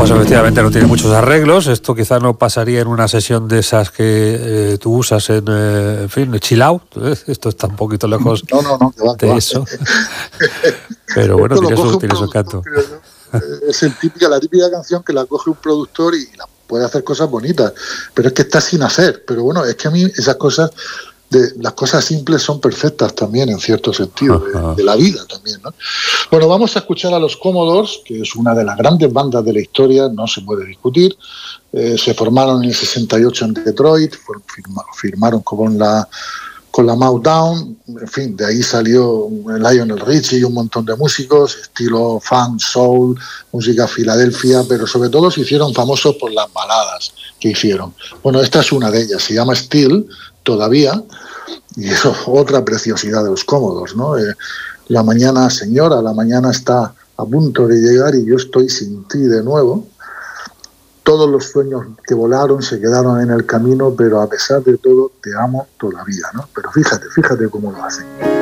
Pues efectivamente no tiene muchos arreglos. Esto quizá no pasaría en una sesión de esas que tú usas en fin, chill out. Esto está un poquito lejos No, que va. Eso. Pero bueno, tiene su encanto. Creo yo. Es la típica canción que la coge un productor y la puede hacer cosas bonitas, pero es que está sin hacer. Pero bueno, es que a mí esas cosas, las cosas simples son perfectas también, en cierto sentido, de la vida también, ¿no? Bueno, vamos a escuchar a los Commodores, que es una de las grandes bandas de la historia, no se puede discutir. Se formaron en el 68 en Detroit, firmaron con la Motown, en fin, de ahí salió Lionel Richie y un montón de músicos, estilo funk, soul, música Filadelfia, pero sobre todo se hicieron famosos por las baladas que hicieron. Bueno, esta es una de ellas, se llama Still, todavía, y eso es otra preciosidad de los Commodores, ¿no? La mañana, señora, la mañana está a punto de llegar y yo estoy sin ti de nuevo. Todos los sueños que volaron se quedaron en el camino, pero a pesar de todo te amo todavía, ¿no? Pero fíjate cómo lo hacen.